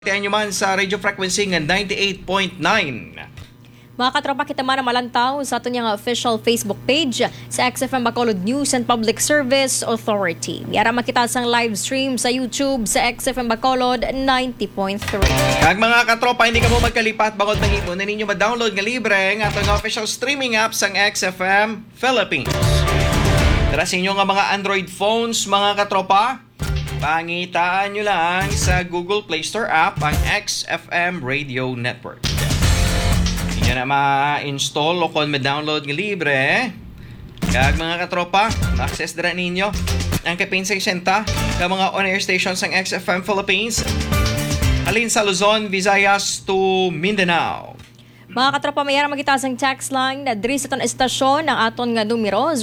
Tiyan nyo man sa radio frequency ng 98.9. Mga katropa, kita man na malantaw sa aton yung official Facebook page sa XFM Bacolod News and Public Service Authority. Yara makita sang live stream sa YouTube sa XFM Bacolod 90.3. Kag mga katropa, hindi ka mo magkalipat bakod mahimo na ninyo ma-download nga libre ang atong official streaming app sang XFM Philippines. Tara sa inyo nga mga Android phones, mga katropa, pangitaan nyo lang sa Google Play Store app ang XFM Radio Network. Inyo na ma-install o kung ma-download ng libre. Kag mga katropa, ma-access dira ninyo ang kapin 60 ka mga on-air stations ng XFM Philippines. Alin sa Luzon, Visayas to Mindanao. Mga katropa, mayroon magita sang text line na diri sa aton estasyon ng aton nga numero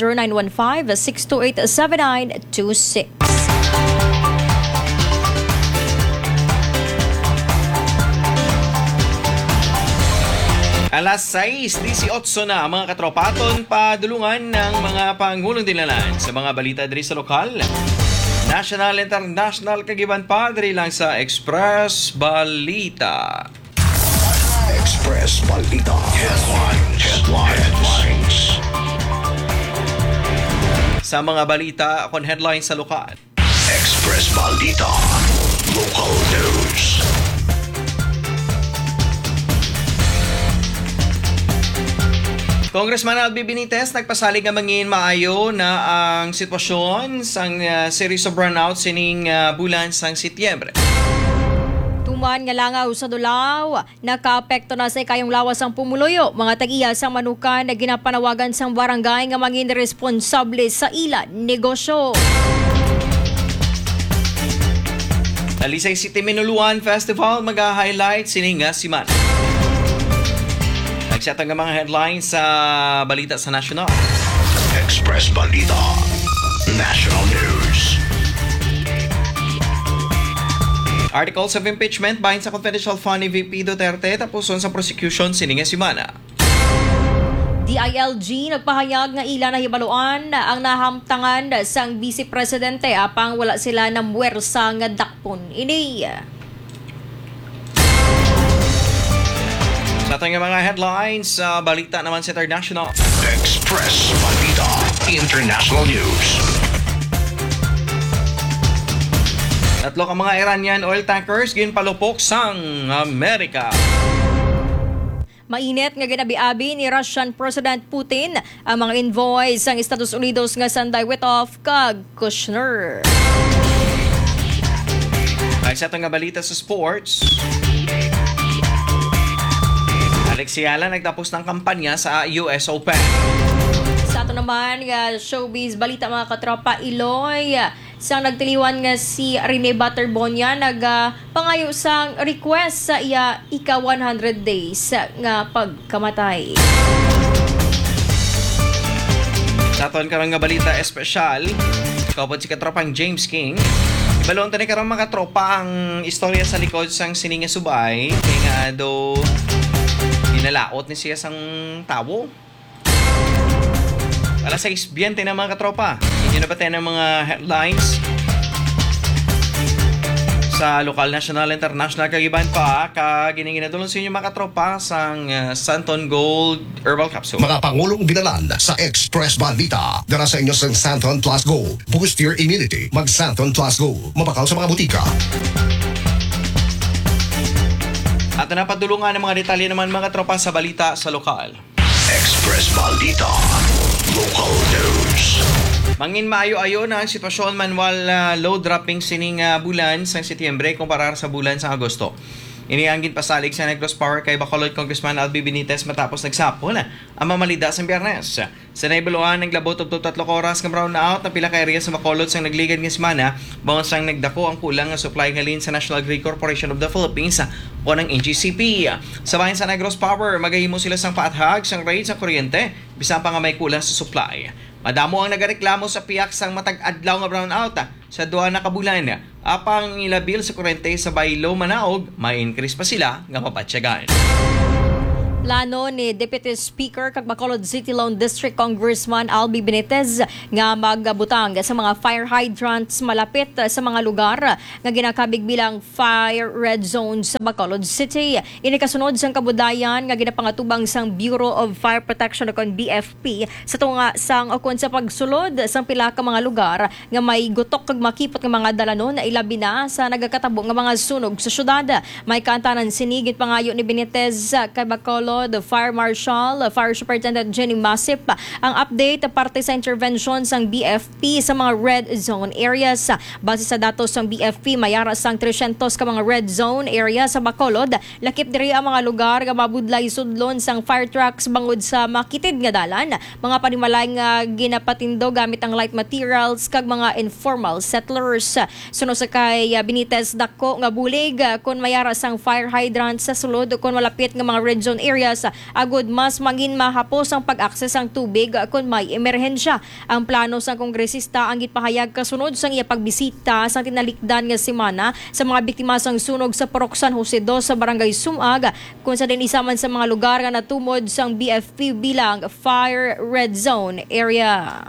0915-628-7926. Alas 6:18 na mga katropaton, padulungan ng mga pangulong dinlanan sa mga balita diri sa lokal, national, international, kagiban pa diri lang sa Express Balita. Express Balita. Headlines. Sa mga balita akong headlines sa lokal. Express Balita. Local news. Congressman Albi Benitez nagpasalig nga mangin maayo na ang sitwasyon sang series of brownout sining bulan sang Setyembre. Tuman nga langaw sa Dulaw, nakaapekto na sa kayong lawas ang pumuluyo. Mga tag-iya sang manukan na ginapanawagan sang barangay nga mangin responsable sa ila negosyo. Alisay City Minuluan Festival mag-highlight sining simana. Nagsiyatang nga mga headlines sa balita sa national. Express Balita. National News. Articles of impeachment bahin sa confidential fund ni VP Duterte tapuson sa prosecution sining simana. DILG nagpahayag nga ila na hibaluan ang nahamtangan sang Vice Presidente apang wala sila ng muwersa nga dakpon ini. Sa ating mga headlines sa balita naman sa international. Express Balita. International News. Tatlo ka mga Iranian oil tankers ginpalupok sang Amerika. Mainit nga ginabi-abi ni Russian President Putin ang mga envoy sang Estados Unidos nga Sanday Witoff kag Kushner. Ay sa ating balita sa sports. Alexia Yala nagtapos ng kampanya sa US Open. Sa ato naman nga showbiz balita mga katropa, Iloy sang nagtiliwan nga si Rene Butterbonia pangayo sang request sa iya ika 100 days nga pagkamatay. Sa aton karang nga balita espesyal, kapod si katropang James King. Ibalon tani karang mga katropa ang istorya sa likod sang sininga subay kay nga do dinalaot ni siya sang tawo. Alas 6:20 na mga katropa. Inyo na ba tayo ng mga headlines sa lokal, national, international kagiban pa kagininginadulong sa inyo mga katropa sang Santon Gold Herbal Capsule. Mga pangulong dinalan sa Express Balita. Dara sa inyo sa Santon Plus Go. Boost your immunity. Mag Santon Plus Go. Mabakaw sa mga butika. At napadulungan ng mga detalye naman mga tropa sa balita sa lokal. Express Balita. Local News. Mangin maayo-ayo na ang sitwasyon manual load dropping sining bulan sa Setyembre kumpara sa bulan sa Agosto. Ini ang ginpasalig sa Negros Power kay Bacolod Congressman Albi Benitez matapos nagsapol ang mamalida sa Biyernes. Sa naibaluan naglabot og 3 oras nga brownout na pila ka area sa Bacolod sang nagligad nga semana bangod sang nagdako ang kulang nga supply ngalin sa National Grid Corporation of the Philippines o ng NGCP. Sa bahin sa Negros Power, magahimo sila sang paathag sang rate sa kuryente bisan pa nga may kulang sa supply. Madamo ang nagareklamo sa piyak sang matag adlaw nga brownout sa duha na kabulan. Apang ilabil sa kuryente sa baylo manaog, may increase pa sila nga mapatsyagan. Plano ni Deputy Speaker kag Bacolod City Lone District Congressman Albi Benitez nga magbutang sa mga fire hydrants malapit sa mga lugar nga ginakabig bilang fire red zone sa Bacolod City. Ini kasunod sang kabudayan nga ginapangatubang sang Bureau of Fire Protection o BFP sa tunga sang ukon sa pagsulod sang pila ka mga lugar nga may gutok kag makipot nga mga dalanon na ilabi na sa nagakatabo nga mga sunog sa syudad. May kantanan sinigit pangayo ni Benitez kay Bacolod the Fire Marshal, Fire Superintendent Jenny Masip, ang update parte sa intervention sang BFP sa mga red zone areas. Base sa datos ng BFP, mayara sang 300 ka mga red zone area sa Bacolod. Lakip diri ang mga lugar nga mabudlay sudlon sang fire trucks bangod sa makitid nga dalan. Mga panimalay nga ginapatindo gamit ang light materials kag mga informal settlers. Suno sa kay Benitez dako nga bulig kun mayara sang fire hydrant sa sulod kun malapit nga mga red zone areas agud mas mangin mahapos ang pag-akses ang tubig kung may emerhensya. Ang plano sang kongresista ang gipahayag kasunod sang iya pagbisita sa tinalikdan nga semana sa mga biktima sang sunog sa Purok San Jose 2 sa Barangay Sumag kung sa din isaman sa mga lugar nga natumod sang BFP bilang Fire Red Zone area.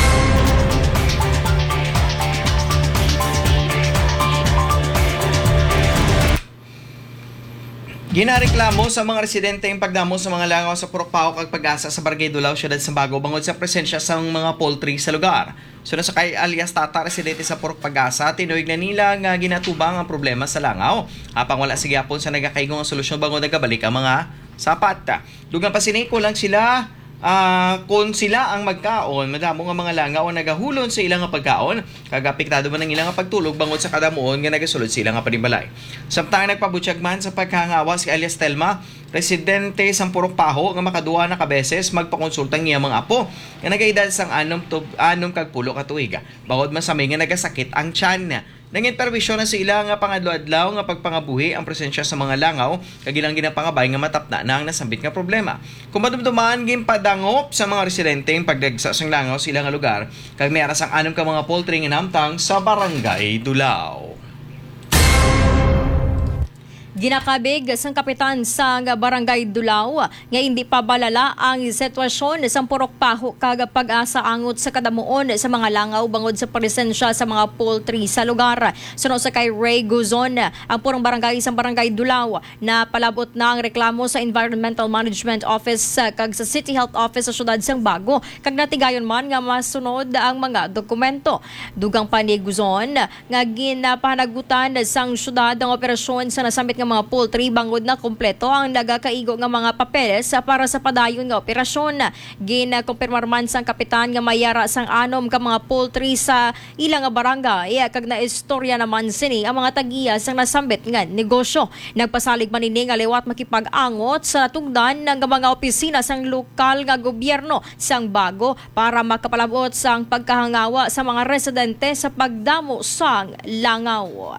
Ginareklamo sa mga residente ang pagdamo sa mga langaw sa Purok Pahok ag Pag-asa sa Barangay Dulao, Siyudad Sambago bangod sa presensya sa mga poultry sa lugar. So sa kay alias Tata, residente sa Purok Pag-asa, tinuig na nila nga ginatubang ang problema sa langaw. Apang wala sige hapon sa nagakaigong ang solusyon bangod nagabalik ang mga sapat. Dugang pasiniko lang sila kung sila ang magkaon, madamo nga mga langaw ang nagahulon sa ilang nga pagkaon, kagapiktado man ang ilang nga pagtulog bangod sa kadamuon nga nagasulod sa ilang nga panibalay. Samtang nagpabutyag man sa pagkangawa si alias Telma, residente sa Purok Paho nga makaduha na kabeses magpakonsultang niya mga apo nga nagaedad sang 6 kag 10 ka tuig. Bangod man sa may nga nagasakit ang tiyan. Nangin perwisyon na sila nga pangadlaw-adlaw nga pagpangabuhi ang presensya sa mga langaw kagilang ginapangabay nga matapna na ang nasambit nga problema. Kung madumdumaan ginpadangop sa mga residente ang pagdagsa sang langaw sa ilang nga lugar kag may aras ang 6 ka mga poultry nga namtang sa Barangay Dulao. Ginakabig sang kapitan sa Barangay Dulao nga hindi pa balala ang sitwasyon sa Purok Paho kag Pag-asa angot sa kadamuon sa mga langaw bangod sa presensya sa mga poultry sa lugar. Suno sa kay Ray Guzon, ang purong barangay sa Barangay Dulao na palabot na ang reklamo sa Environmental Management Office kag sa City Health Office sa Siyudad Sambago kag natigayon man nga masunod ang mga dokumento. Dugang pa ni Guzon nga ginapanagutan sang syudad ang operasyon sa nasambit nga mga poultry bangod na kompleto ang nagakaigo nga mga papeles para sa padayon nga operasyon. Ginakumpirmar man sang kapitan nga mayara sang 6 ka mga poultry sa ilang nga barangay kag naistorya naman sini ang mga tagiya sang nasambit nga negosyo. Nagpasalig man ini nga liwat makipag-angot sa tungdan ng mga opisina sang lokal nga gobyerno sang Bago para makapalabot sang pagkahangawa sa mga residente sa pagdamo sang langaw.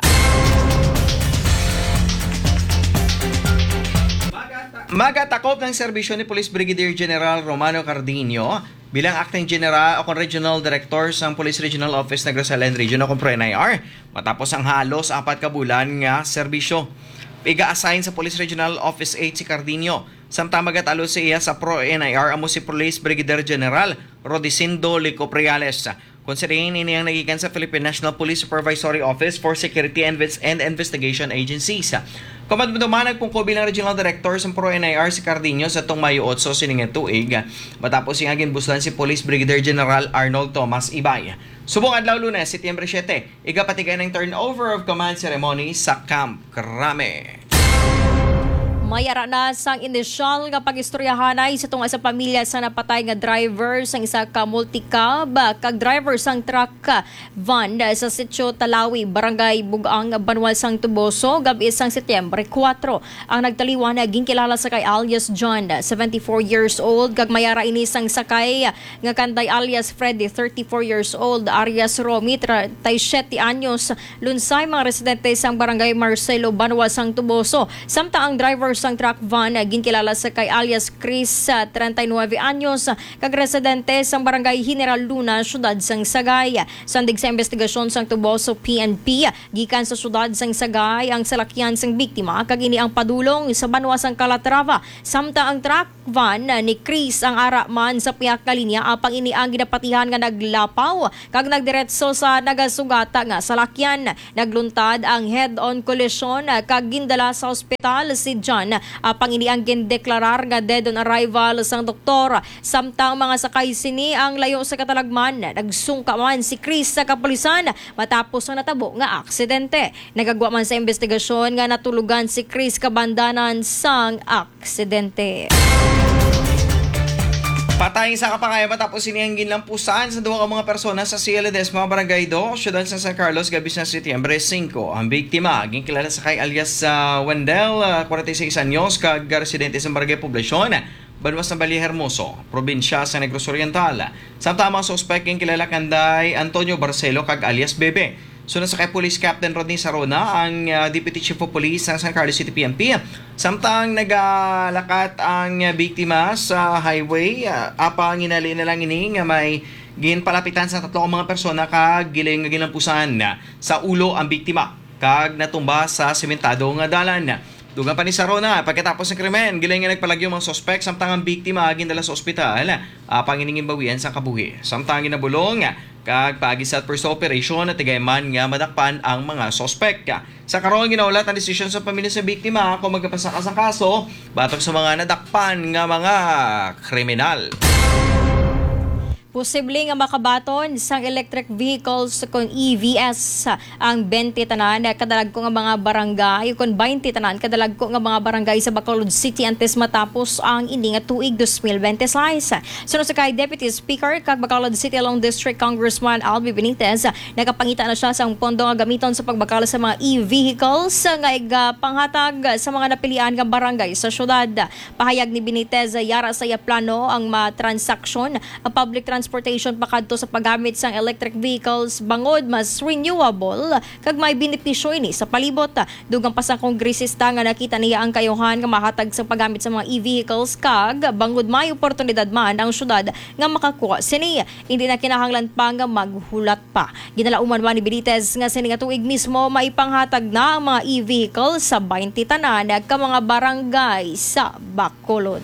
Magatakop ng serbisyo ni Police Brigadier General Romano Cardenio bilang Acting General o Regional Director sa Police Regional Office ng Rizal Region o PRO-NIR matapos ang halos 4 ka bulan nga serbisyo. Iga-assign sa Police Regional Office 8 si Cardenio. Samtang magatalo siya sa PRO-NIR amo si Police Brigadier General Rodicindo Licopriales. Considering ini ang nagikan sa Philippine National Police Supervisory Office for Security and Investigation Agencies. Kumadumdumanag kung bilang Regional Director sa PRO-NIR si Cardenio sa tong Mayo 8 sininga tuig matapos siyang ginbuslan si Police Brigadier General Arnold Tomas Ibay. Subong adlaw Lunes, Setyembre 7, igapatigay ng turnover of command ceremony sa Camp Crame. Mayara na sang inisyal nga pag-istoryahanay sa tunga sa pamilya sa napatay nga driver sang isa ka multicab kag driver sang truck van sa Sitio Talawi, Barangay Bugang, Banwal sang Tuboso, gabi sang Setyembre 4. Ang nagtaliwan na ginkilala sa kay alias John, 74 years old, kag mayara ini sang sakay nga kanday alias Freddy, 34 years old, alias Romy, 37 anyos, lunsay mga residente sang Barangay Marcelo, Banwal sang Tuboso. Samtang ang driver sang truck van ginkilala sa kay alias Chris 39 anyos kag residente sang barangay General Luna, syudad sang Sagay. Sandig sa investigasyon sang tubo sa PNP gikan sa syudad sang Sagay ang salakyan sang biktima kag ini ang padulong sa banwa sang Calatrava. Samtang ang truck van ni Chris ang ara man sa piyak na linya apang ini ang ginapatihan nga naglapaw kag nagdiretso sa nagasugata nga salakyan. Nagluntad ang head-on collision kag gindala sa ospital si John apang ini ang gindeklarar nga dead on arrival sang doktor. Samtang mga sakay sini ang layo sa katalagman, nagsungka man si Chris sa kapulisan matapos ang natabo nga aksidente. Nagagwa man sa investigasyon nga natulugan si Chris kabandanan sang aksidente. Patay sa kapakaya matapos sinihangin lang pusan sa duwa ka mga persona sa Sierra Ledesma, Barangay 2, Siyudad sa San Carlos, gabi na Setyembre 5. Ang biktima, ginkilala sa kay alias Wendell, 46 anyos, kag residente sa Barangay Poblasyon, Banwas ng Bali Hermoso, probinsya sa Negros Oriental. Samtama ang suspect ginkilala kanday Antonio Barcelo, kag alias Bebe. Sunod sa kay Police Captain Rodney Sarona, ang Deputy Chief of Police ng San Carlos City PNP. Samtang nagalakat ang biktima sa highway, apang inali na lang ini nga may ginpalapitan sa tatlo mga persona kag giling nga ginampusan sa ulo ang biktima kag natumba sa sementado nga dalan. Dugang pa ni Sarona, pagkatapos ng krimen, giling nga nagpalagyo mga sospek samtang ang biktima gindala sa ospital apang iningin bawian sa kabuhi. Samtang ginabulong kag paagi sa first operation at tigayman nga madakpan ang mga sospek. Sa karon ginaulat ang desisyon sa pamilya sa biktima kung magpasakas ang kaso batok sa mga nadakpan nga mga kriminal. Posible nga makabaton sang electric vehicles kung EVs ang 20 tanan kadalag ko nga mga barangay kung 20 tanan kadalag ko nga mga barangay sa Bacolod City antes matapos ang ini nga tuig 2026. Sunod sa kay Deputy Speaker kag Bacolod City Long District Congressman Albi Benitez, nakapangita na siya sang pondo nga gamiton sa pagbakal sa mga e-vehicles nga panghatag sa mga napilian nga barangay sa syudad. Pahayag ni Benitez yara sa iya plano ang matransaksyon ang public transportation pakadto sa paggamit sang electric vehicles bangod mas renewable kag may benepisyo ini sa palibot. Dugang pa sang kongresista nga nakita niya ang kayuhan nga mahatag sa paggamit sa mga e-vehicles kag bangod may oportunidad man ang syudad nga makakuha sini. Hindi na kinahanglan pa nga maghulat pa. Ginalauman man ni Benitez nga sini nga tuig mismo maipanghatag na ang mga e-vehicles sa 20 tanan ka mga barangay sa Bacolod.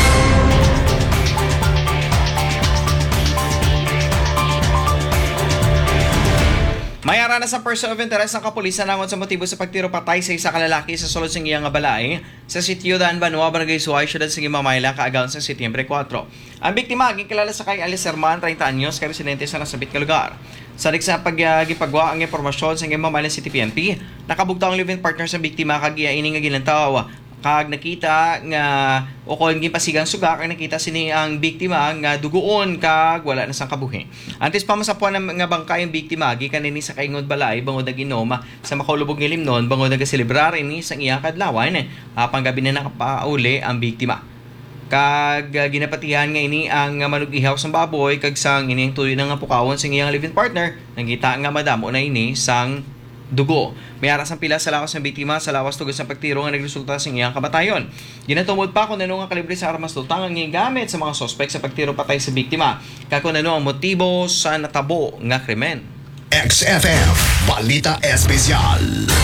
Mayara na sa person of interest ng kapulisan nangon sa motibo sa pagtiro patay sa isa kalalaki sa sulod sing iyang balay sa sitio Daan Banua, Barangay Suay, Siyudad sa Mamayla, kaagawan sa Setyembre 4. Ang biktima gikilala sa kay Alice Herman, 30 anyos, kay residente sa nasabit nga lugar. Sadik sa paggipagwa ang impormasyon sa Mamayla City PNP, nakabugtaw ang live-in partner sa biktima kag ini nga gilantaw kag nakita nga o kung gipasigang suga kag nakita sini ang biktima nga duguon kag wala na sang kabuhi. Antes pa masapuan nga bangkay ang biktima gikan ni sa kaingod balay bangod naginom sa makulubog nga limnon bangod nagaselebrar ini sang iyang kadlawan apang gabi na nakapauli ang biktima. Kag ginapatihan nga ini ang manug-ihaw sang baboy kag sang ini ang tuyo nga pukawon sang iyang live-in partner nangita nga madamo na ini sang dugo. May aras ang pila sa lawas ng biktima sa lawas tugod sa pagtiro nga nagresulta sa iyang kamatayon. Ginatumod pa kung ano nga kalibre sa armas lutang ang gamit sa mga sospek sa pagtiro patay sa biktima. Kung ano ang motibo sa natabo nga krimen. XFM Balita Espesyal.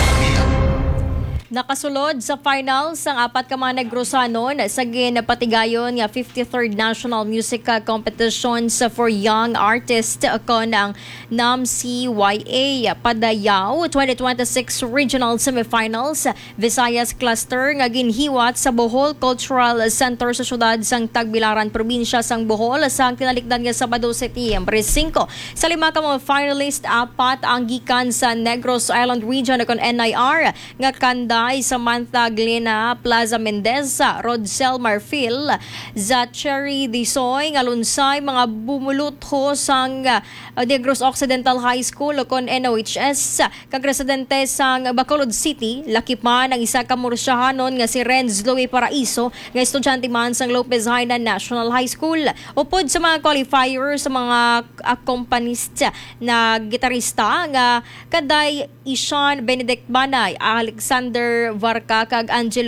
Nakasulod sa final sang apat ka mga negrosanon sa ginapatigayon nga 53rd National Music Competitions for Young Artists kon ang NAMCYA Padayaw 2026 Regional Semifinals Visayas Cluster nga ginhiwat sa Bohol Cultural Center sa syudad sang Tagbilaran, probinsya sang Bohol sang tinalikdan nga Sabado, Setyembre 5. Sa lima ka mga finalist, apat ang gikan sa Negros Island Region kon NIR nga kanda Samantha Glena Plaza Mendeza, Rodsel Marfil, Zachary Disoy, ngalunsay mga bumulutho sang Negros Occidental High School kon NOHS, kag residente sang Bacolod City, lakip man ang isa ka Mursyahanon nga si Renz Louis Paraiso, nga estudyante man sang Lopez Hainan National High School. Upod sa mga qualifier sa mga accompanist na gitarista nga kaday Ishan Benedict Banay, Alexander Varca kag Angelo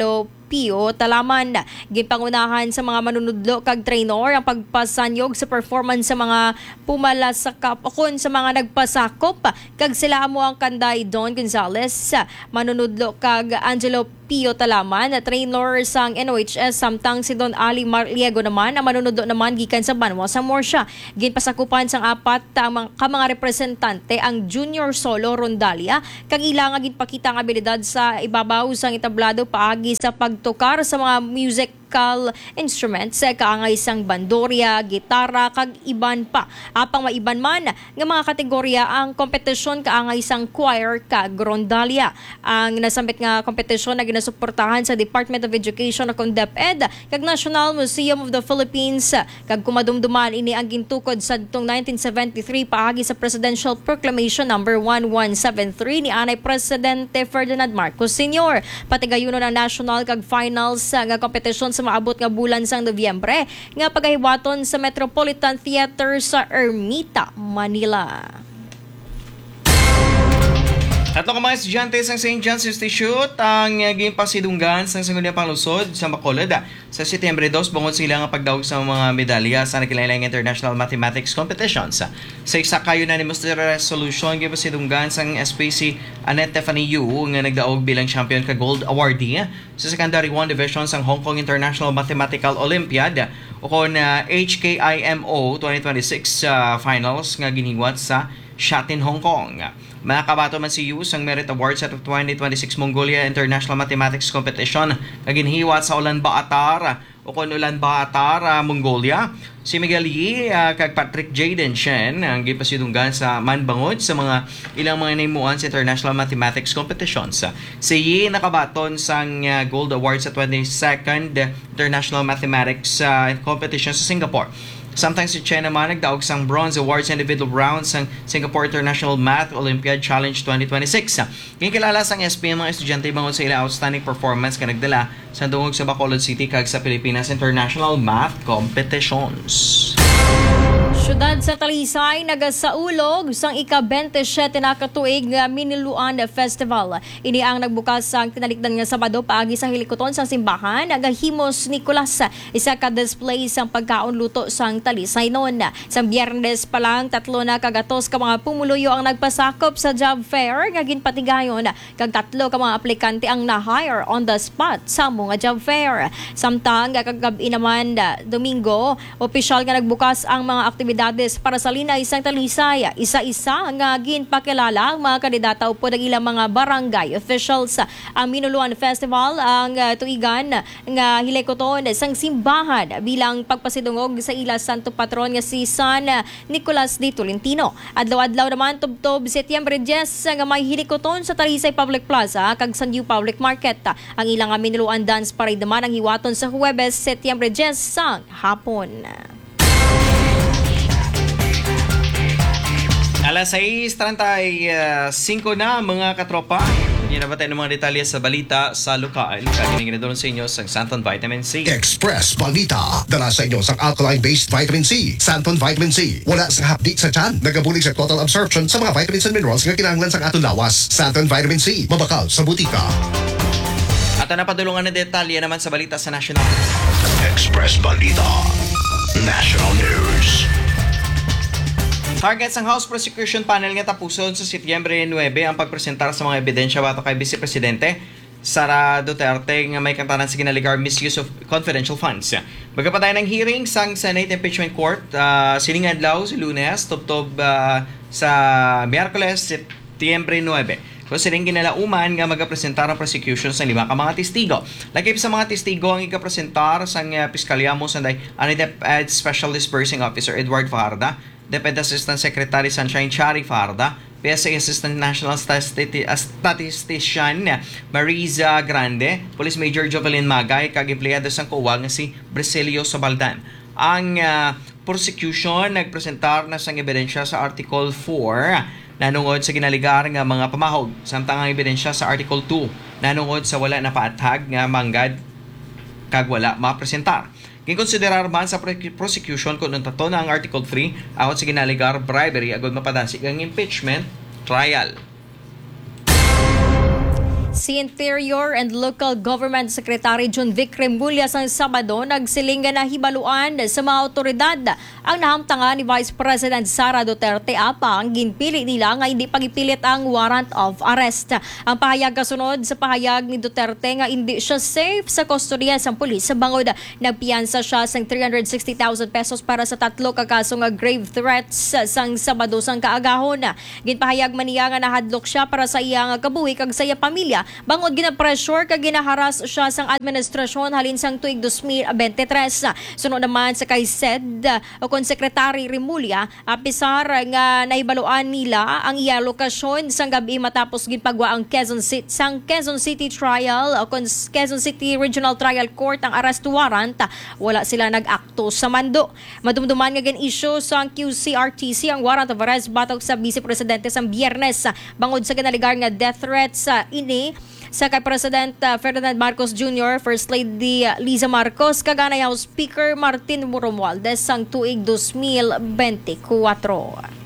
Pio Talaman. Gipangunahan sa mga manunudlo kag trainor ang pagpasanyog sa performance sa mga pumalasakap akon sa mga nagpasakop kag sila amo ang kanday Don Gonzales, manunudlo kag Angelo Pio Talaman, trainer sang NOHS, samtang si Don Ali Marliego naman ang manunudlo naman gikan sa Banwa sa Morsha. Ginpasakupan sang apat ka mga representante ang Junior Solo Rondalia kag ilang nga ginpakita ang abilidad sa ibabaw sang entablado paagi sa pagtukar sa mga musical instruments kaangay sang bandorya, gitara kag iban pa. Apang maiban man nga mga kategorya ang kompetisyon kaangay sang choir kag rondalia. Ang nasambit nga kompetisyon na ginasuportahan sa Department of Education o DepEd kag National Museum of the Philippines kag kumadumduman ini ang gintukod sa 1973 paagi sa Presidential Proclamation number 1173 ni Anay Presidente Ferdinand Marcos Sr. Patigayuno ng national kag finals nga kompetisyon sa maabot nga bulan sang Nobyembre nga pagahiwaton sa Metropolitan Theater sa Ermita, Manila. Tatlo ka mga estudyante sa St. John's Institute ang gimpasidunggan sa Sangguniang Panglusod sa Bacolod sa Setyembre 2 bungod sila nga pagdawag sa mga medalya sa nakilalang International Mathematics Competitions. Sa isa ka unanimous resolution gimpasidunggan sa SPC Annette Tefaniu nga nagdaog bilang champion ka gold awardee sa Secondary 1 Division sa Hong Kong International Mathematical Olympiad o kon HKIMO 2026 finals nga giniwat sa Shatin, Hong Kong. Makabato man si Yu sang Merit Award sa 2026 Mongolia International Mathematics Competition na ginhiwat sa Ulaanbaatar o kung Ulaanbaatar, Mongolia. Si Miguel Yi kag Patrick Jaden Shen ang gipasidunggan sa manbangod sa mga ilang mga naimuan sa International Mathematics Competitions. Si Yi nakabaton sang Gold Award sa 22nd International Mathematics Competition sa Singapore. Samtang si Chen naman nagdaog sang Bronze Award sa individual round sa Singapore International Math Olympiad Challenge 2026. Kinikilala sang SP ang mga estudyante bangod sa ilang outstanding performance ka nagdala sa dungog sa Bacolod City kag sa Pilipinas International Math Competitions. Syudad sa Talisay nagasaulog sang ika-27 na katuig nga Miniluan Festival. Ini ang nagbukas sang tinalikdan nga Sabado paagi sa hilikoton sang simbahan nga Himos Nicolas. Isa ka display sang pagkaon luto sang Talisay noon. Sa Biyernes pa lang 3 na kagatos ka mga pumuluyo ang nagpasakop sa job fair nga ginpatigayon kag 3 ka mga aplikante ang na-hire on the spot sa mga job fair. Samtang kagabi naman Domingo, opisyal nga nagbukas ang mga aktibidades para sa linay sang Talisay. Isa-isa nga ginpakilala ang mga kandidata upod ang ilang mga barangay officials. Ang Minuluan Festival ang tuigan nga hilikoton sang simbahan bilang pagpasidungog sa ila santo patron nga si San Nicolas de Tolentino. Adlaw-adlaw naman tubtob Setyembre 10 nga may hilikoton sa Talisay Public Plaza kag Sandiu Public Market. Ang ilang Minuluan Dance Parade naman ang hiwaton sa Huwebes Setyembre 10 sang hapon. Alas 6:35 na mga katropa. Yan na ba tayo ng mga detalye sa balita sa lokal? Kaginigin na doon sa inyo sa Santon Vitamin C. Express Balita. Dala sa inyo sa alkaline-based vitamin C. Santon Vitamin C. Wala sa hapdi sa tiyan. Nagabulig sa total absorption sa mga vitamins and minerals nga kinahanglan sa atong lawas. Santon Vitamin C. Mabakal sa butika. At napadulungan na detalye naman sa balita sa National. Express Balita. National News. Target sang House Prosecution Panel nga tapuson sa Setyembre 9 ang pagpresentar sa mga ebidensya bato kay Vice Presidente Sara Duterte nga may kantanan sa ginaligar misuse of confidential funds. Magkapatay ng hearing sang Senate Impeachment Court sining adlaw sa Lunes tubtob sa Miyerkules Setyembre 9. Kung sining ginalauman nga magapresentar ang prosecution sa 5 ka mga testigo. Lagip sa mga testigo ang ikapresentar sang Piskalya mo sanday ani DepEd Special Disbursing Officer Edward Farda, DepEd Assistant Secretary Sunshine Chari Farda, PSA Assistant National Statistician Mariza Grande, Police Major Jovelyn Magay, kag empleyado sang COA nga si Briselio Sabaldan. Ang prosecution nagpresentar na sang ebidensya sa Article 4 nanungod sa ginaligar nga mga pamahog, samtang ang ebidensya sa Article 2 nanungod sa wala na paatag nga manggad kag wala mapresentar. Kinkonsiderar man sa prosecution kung tato na ang Article 3 awat sa ginaligar bribery agod mapadasig ang impeachment trial. Si Interior and Local Government Secretary John Vic Remulla sang Sabado nagsiling nga nahibaluan sa mga otoridad ang nahamtangan ni Vice President Sara Duterte apang ginpili nila nga hindi pagipilit ang warrant of arrest. Ang pahayag kasunod sa pahayag ni Duterte nga hindi siya safe sa kustodiya sang pulis sa bangod nagpiyansa siya sang 360,000 pesos para sa 3 ka kaso nga grave threats sang Sabado sang kaagahon. Ginpahayag man niya nga nahadlok siya para sa iyang kabuhi kag sa iya pamilya bangod gina-pressure kag ginaharas siya sang administrasyon halin sang tuig 2023. Sunod naman sa kay SED o kon Secretary Remulla, apisar nga nahibaluan nila ang iya lokasyon sang gabi matapos ginpagwa ang Quezon City Trial o kon Quezon City Regional Trial Court ang arrest warrant. Wala sila nag-akto sa mando. Madumduman nga gin-issue sa QCRTC ang warrant of arrest batok sa Vice Presidente sang Biyernes bangod sa kinaligar nga death threats ini sa kay President Ferdinand Marcos Jr., First Lady Liza Marcos, kaganay House Speaker Martin Romualdez sang tuig 2024.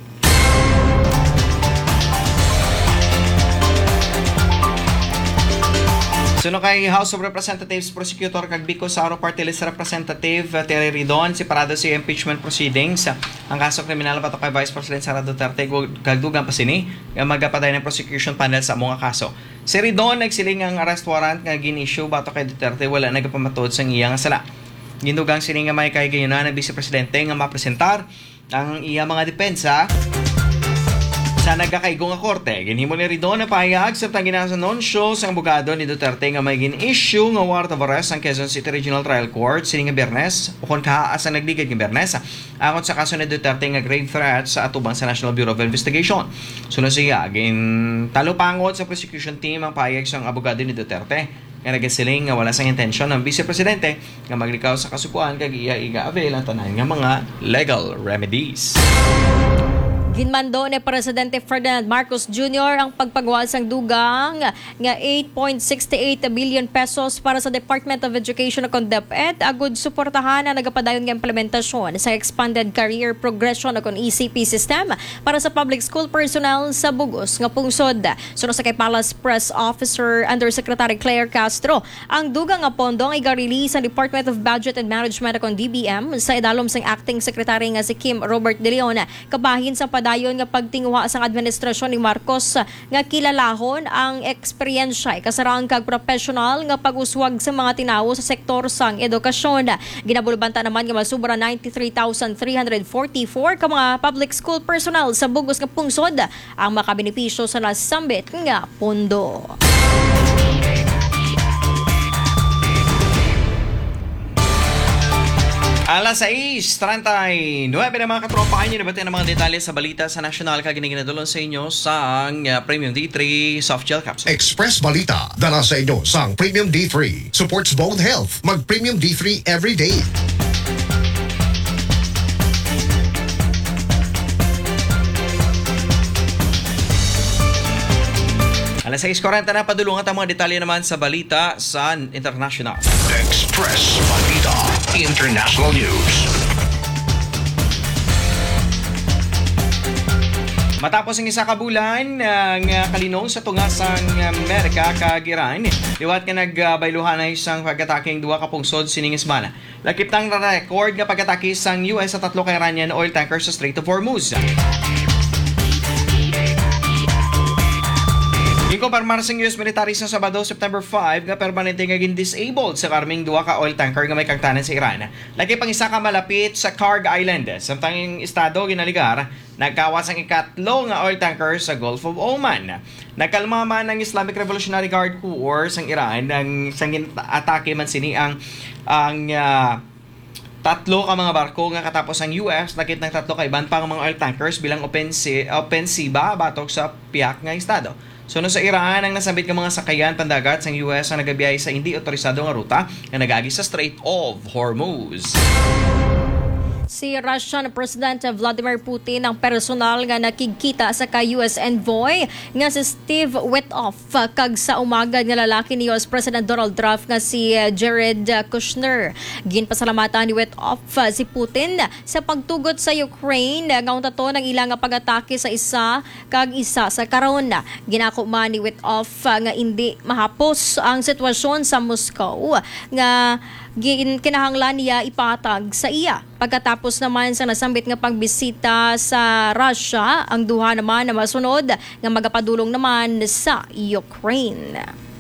Suno kay House of Representatives Prosecutor kag Bicol Saro Party List Representative Terry Ridon separado si impeachment proceedings ang kaso kriminal batok kay Vice President Sara Duterte kag dugang pa sini nga magapaday ng prosecution panel sa mga kaso. Si Ridon nagsiling ang arrest warrant nga gin-issue batok kay Duterte wala nagapamatod sa iyang sala. Gindugang sini nga may kay gayunan ng Vice Presidente nga mapresentar ang iya mga depensa sa nagkakaigong nga korte. Ginhimo ni Ridon na pahayag sa tanginasa non-show sa abogado ni Duterte nga may gin-issue nga warrant of arrest ang Quezon City Regional Trial Court sining nga Biyernes o kon kahaas ang nagligid nga Biyernes angon sa kaso ni Duterte nga grave threat sa atubang sa National Bureau of Investigation. Sunod siya talupangot sa prosecution team ang pahayag sa abogado ni Duterte nga nagasiling nga wala sang intensyon ng Vice Presidente nga maglikaw sa kasukuan kag iya iga-avail ang tanan nga mga legal remedies. Ginmando ni Presidente Ferdinand Marcos Jr. ang pagpagawa sang dugang nga 8.68 billion pesos para sa Department of Education o DepEd agud suportahan na nagapadayon nga implementasyon sa Expanded Career Progression o ECP system para sa public school personnel sa Bugos nga pungsod. Suno sa kay Palace Press Officer Undersecretary Claire Castro, ang dugang nga pondo ang iga-release sa Department of Budget and Management o DBM sa idalom sang Acting Secretary nga si Kim Robert De Leon kabahin sa dayon nga pagtinguha sang administrasyon ni Marcos nga kilalahon ang eksperyensya kasarang kag professional nga pag-uswag sa mga tinawo sa sektor sang edukasyon. Ginabulbanta naman nga masubra 93,344 ka mga public school personnel sa Bugos nga pungsod ang makabenepisyo sa nasambit nga pondo. Alas 6:39 na mga katropa kanyo nabati ng mga detalye sa balita sa national kag ginaginadulon sa inyo sa Premium D3 Soft Gel Capsule. Express Balita, dala sa inyo sang Premium D3. Supports bone health. Mag Premium D3 every day. Alas 6:40 na padulungan ang mga detalye naman sa balita sa international. Express Balita International News. Matapos ang isa ka bulan ng kalinong sa tungasang Amerika kag Iran, liwat nga nagbayluhan na isang pagataking duwa ka pungsod sining semana. Lakip tang record nga pagatake sang US sa 3 ka Iranian oil tanker sa Strait of Hormuz. Ikumpirmar sa US military sa Sabado, September 5, nga permanente nga gin-disabled sa karming duwa ka oil tanker nga may kagtanan sa Iran. Lagi pang isa ka malapit sa Karg Island. Samtang yung estado ginaligar, nagkawas ang ikatlo nga oil tanker sa Gulf of Oman. Nagkalma man ng Islamic Revolutionary Guard Corps sang Iran nang atake man sini ang tatlo ka mga barko nga katapos ang US nakit ng tatlo ka iban pang mga oil tankers bilang opensiba batok sa piyak nga estado. Suno sa Iran, ang nasabit ng mga sakayan pandagat sang US ang nagabiyay sa hindi otorisado nga ruta nga nagagi sa Strait of Hormuz. Si Russian President Vladimir Putin ang personal nga nakikita sa ka-US envoy nga si Steve Witkoff kag sa umagad nga lalaki ni US President Donald Trump nga si Jared Kushner. Ginpasalamatan ni Witkoff si Putin sa pagtugot sa Ukraine nga untato ng ilang pag-atake sa isa sa karon. Ginako man ni Witkoff nga hindi mahapos ang sitwasyon sa Moscow nga kinahanglan niya ipatag sa iya. Pagkatapos naman sa nasambit nga pagbisita sa Russia, ang duha naman na masunod nga magapadulong naman sa Ukraine.